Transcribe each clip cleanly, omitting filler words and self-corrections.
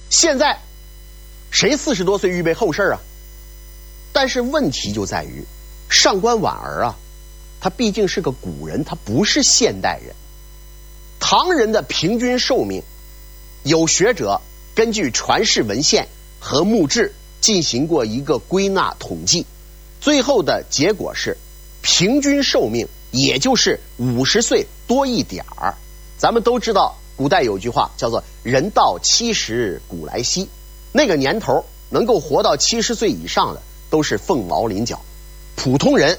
现在谁40多岁预备后事啊？但是问题就在于上官婉儿啊，他毕竟是个古人，他不是现代人。唐人的平均寿命，有学者根据传世文献和墓志进行过一个归纳统计，最后的结果是平均寿命也就是50岁多一点儿。咱们都知道古代有句话叫做人到70古来稀，那个年头能够活到70岁以上的都是凤毛麟角，普通人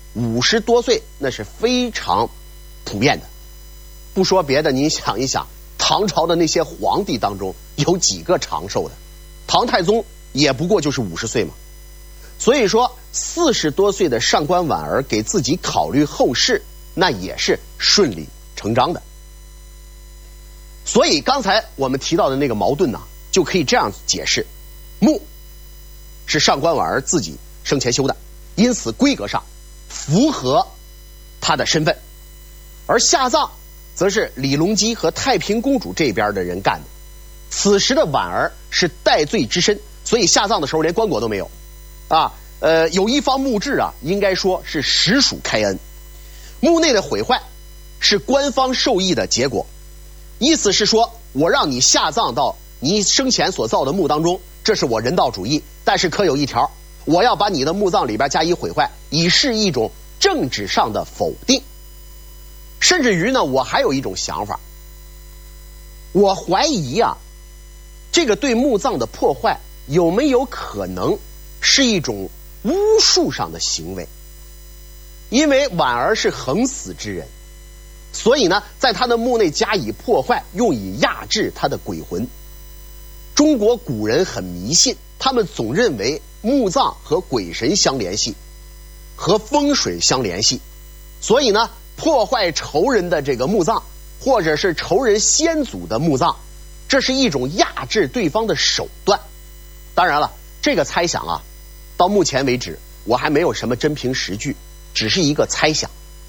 50多岁那是非常普遍的。不说别的，您想一想，唐朝的那些皇帝当中有几个长寿的？唐太宗也不过就是50岁嘛。所以说40多岁的上官婉儿给自己考虑后事，那也是顺理成章的。所以刚才我们提到的那个矛盾呢，就可以这样解释：墓是上官婉儿自己生前修的，因此规格上符合他的身份，而下葬则是李隆基和太平公主这边的人干的。此时的婉儿是戴罪之身，所以下葬的时候连棺椁都没有啊。有一方墓志啊，应该说是实属开恩。墓内的毁坏是官方授意的结果，意思是说我让你下葬到你生前所造的墓当中，这是我人道主义，但是可有一条，我要把你的墓葬里边加以毁坏，以示一种政治上的否定。甚至于呢，我还有一种想法，我怀疑啊，这个对墓葬的破坏有没有可能是一种巫术上的行为？因为婉儿是横死之人，所以呢，在他的墓内加以破坏，用以压制他的鬼魂。中国古人很迷信，他们总认为墓葬和鬼神相联系，和风水相联系，所以呢，破坏仇人的这个墓葬，或者是仇人先祖的墓葬，这是一种压制对方的手段。当然了，这个猜想啊，到目前为止我还没有什么真凭实据，只是一个猜想。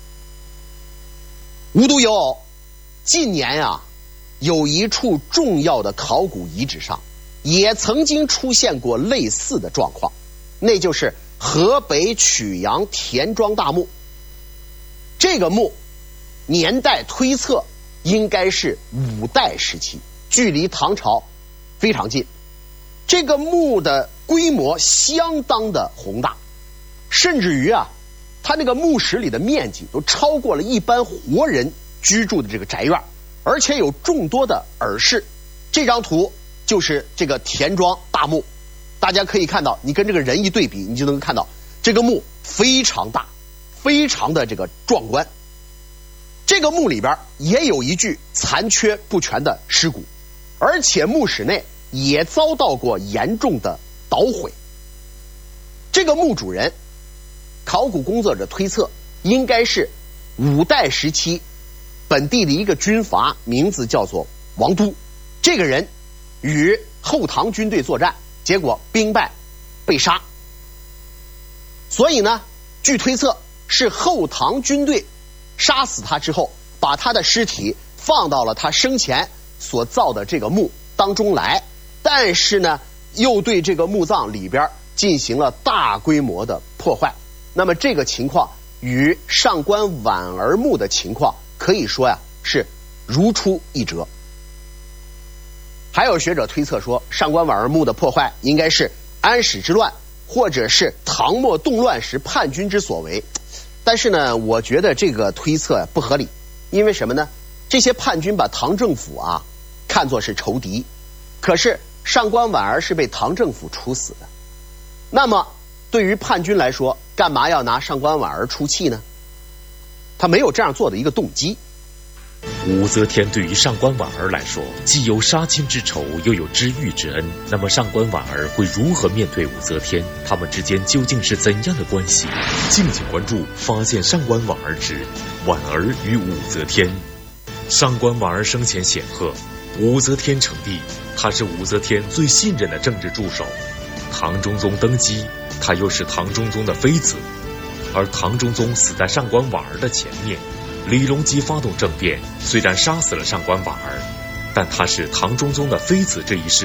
无独有偶，近年啊，有一处重要的考古遗址上也曾经出现过类似的状况，那就是河北曲阳田庄大墓。这个墓年代推测应该是5代时期，距离唐朝非常近。这个墓的规模相当的宏大，甚至于啊，它那个墓室里的面积都超过了一般活人居住的这个宅院，而且有众多的耳室。这张图就是这个田庄大墓，大家可以看到，你跟这个人一对比，你就能看到这个墓非常大，非常的这个壮观。这个墓里边也有一具残缺不全的尸骨，而且墓室内也遭到过严重的捣毁。这个墓主人，考古工作者推测应该是5代时期本地的一个军阀，名字叫做王都。这个人与后唐军队作战，结果兵败被杀。所以呢，据推测是后唐军队杀死他之后，把他的尸体放到了他生前所造的这个墓当中来，但是呢，又对这个墓葬里边进行了大规模的破坏。那么这个情况与上官婉儿墓的情况可以说呀，是如出一辙。还有学者推测说，上官婉儿墓的破坏应该是安史之乱或者是唐末动乱时叛军之所为。但是呢，我觉得这个推测不合理。因为什么呢？这些叛军把唐政府啊看作是仇敌，可是上官婉儿是被唐政府处死的。那么对于叛军来说，干嘛要拿上官婉儿出气呢？他没有这样做的一个动机。 武则天对于上官婉儿来说，既有杀亲之仇，又有知遇之恩。那么上官婉儿会如何面对武则天？他们之间究竟是怎样的关系？敬请关注《发现上官婉儿之婉儿与武则天》。上官婉儿生前显赫，武则天称帝，她是武则天最信任的政治助手。唐中宗登基，她又是唐中宗的妃子，而唐中宗死在上官婉儿的前面。李隆基发动政变，虽然杀死了上官婉儿，但她是唐中宗的妃子这一事